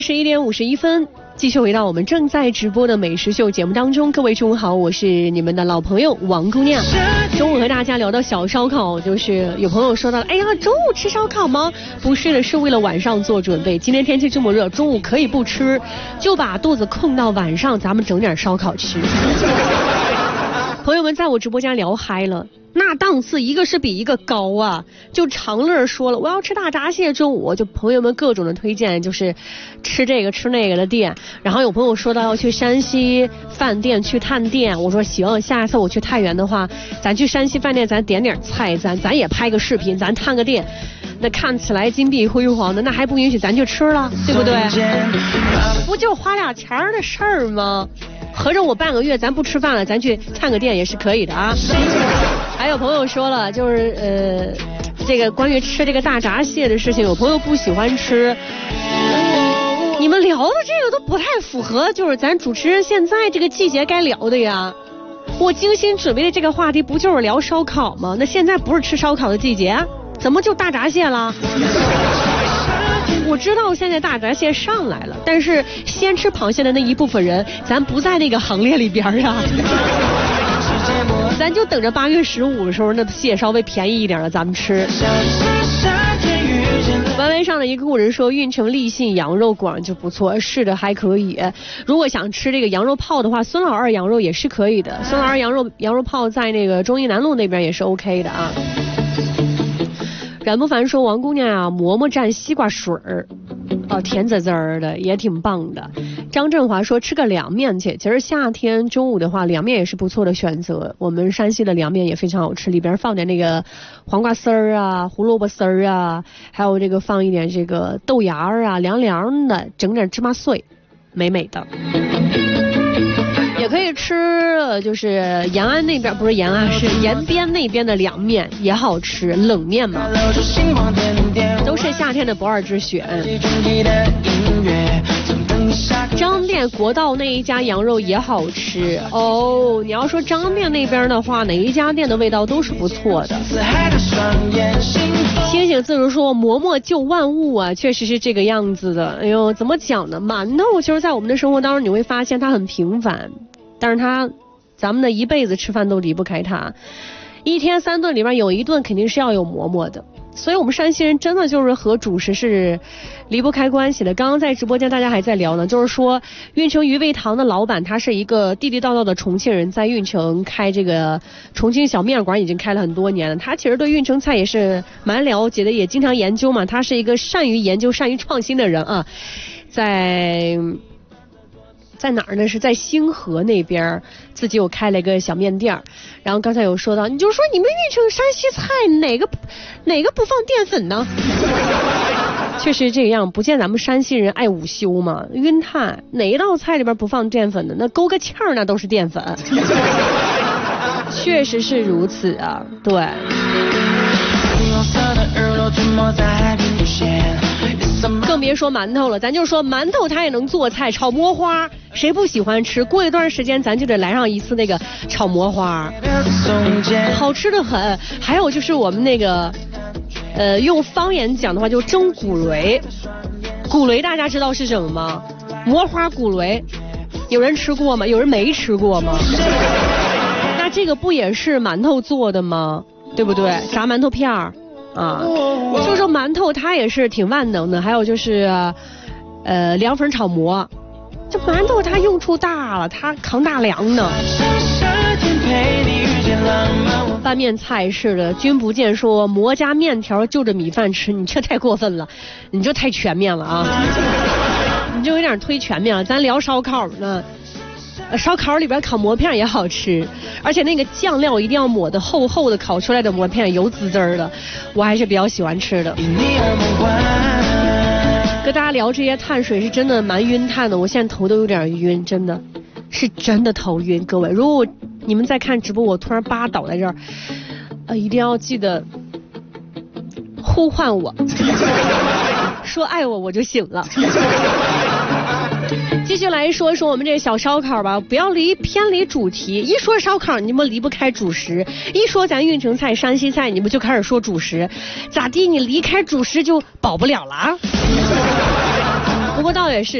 11点51分，继续回到我们正在直播的美食秀节目当中。各位中午好，我是你们的老朋友王姑娘。中午和大家聊到小烧烤，就是有朋友说到了，哎呀，中午吃烧烤吗？不是的，是为了晚上做准备。今天天气这么热，中午可以不吃，就把肚子空到晚上，咱们整点烧烤吃。朋友们在我直播间聊嗨了。那档次一个是比一个高啊！就长乐说了，我要吃大闸蟹，中午就朋友们各种的推荐，就是吃这个吃那个的店。然后有朋友说到要去山西饭店去探店，我说行，下一次我去太原的话，咱去山西饭店，咱点点菜，咱也拍个视频，咱探个店。那看起来金碧辉煌的，那还不允许咱去吃了，对不对？不就花俩钱的事儿吗？合着我半个月咱不吃饭了，咱去探个店也是可以的啊。还有朋友说了，就是这个关于吃这个大闸蟹的事情，有朋友不喜欢吃。你们聊的这个都不太符合，就是咱主持人现在这个季节该聊的呀。我精心准备的这个话题不就是聊烧烤吗？那现在不是吃烧烤的季节，怎么就大闸蟹了？我知道现在大闸蟹上来了，但是先吃螃蟹的那一部分人，咱不在那个行列里边啊。咱就等着8月15的时候，那蟹稍微便宜一点了，咱们吃。文文上的一个故人说，运城立信羊肉馆就不错，是的，还可以。如果想吃这个羊肉泡的话，孙老二羊肉也是可以的。孙老二羊肉泡在那个中义南路那边也是 OK 的啊。冉不凡说，王姑娘啊，馍馍蘸西瓜水儿，甜滋滋儿的，也挺棒的。张振华说，吃个凉面去。其实夏天中午的话，凉面也是不错的选择。我们山西的凉面也非常好吃，里边放点那个黄瓜丝儿啊、胡萝卜丝儿啊，还有这个放一点这个豆芽儿啊，凉凉的，整点芝麻碎，美美的。也可以吃，就是延安那边，不是延安，是延边那边的凉面也好吃，冷面嘛，都是夏天的不二之选。张店国道那一家羊肉也好吃哦。你要说张店那边的话，哪一家店的味道都是不错的。清醒自如说，馍馍救万物啊，确实是这个样子的。哎呦，怎么讲呢？馒头其实在我们的生活当中，你会发现它很平凡，但是咱们的一辈子吃饭都离不开它。一天3顿里边有1顿肯定是要有馍馍的，所以我们山西人真的就是和主食是离不开关系的。刚刚在直播间大家还在聊呢，就是说运城鱼味堂的老板他是一个地地道道的重庆人，在运城开这个重庆小面馆已经开了很多年了。他其实对运城菜也是蛮了解的，也经常研究嘛。他是一个善于研究、善于创新的人啊。在哪儿呢？是在星河那边，自己有开了一个小面店。然后刚才有说到，你就说你们运城山西菜哪个不放淀粉呢？确实这样，不见咱们山西人爱午休嘛，晕碳，哪一道菜里边不放淀粉的？那勾个芡儿那都是淀粉。确实是如此啊，对。更别说馒头了，咱就说馒头它也能做菜，炒馍花谁不喜欢吃？过一段时间咱就得来上一次那个炒馍花，好吃的很。还有就是我们那个用方言讲的话就蒸骨雷。骨雷大家知道是什么吗？馍花骨雷有人吃过吗？有人没吃过吗？那这个不也是馒头做的吗？对不对？炸馒头片儿啊，就说馒头它也是挺万能的。还有就是凉粉炒馍，这馒头它用处大了，它扛大梁呢。拌面菜是的，君不见说馍加面条就着米饭吃，你这太过分了，你这太全面了啊。你就有点忒全面了。咱聊烧烤呢，烧烤里边烤馍片也好吃，而且那个酱料一定要抹的厚厚的，烤出来的馍片油滋滋的，我还是比较喜欢吃的。跟大家聊这些碳水是真的蛮晕碳的，我现在头都有点晕，真的是真的头晕。各位，如果你们在看直播，我突然扒倒在这儿，一定要记得呼唤我，说爱我，我就醒了。继续来说说我们这小烧烤吧，不要偏离主题。一说烧烤，你们离不开主食；一说咱运城菜、山西菜，你们就开始说主食。咋地？你离开主食就饱不了了啊？ 不过倒也是。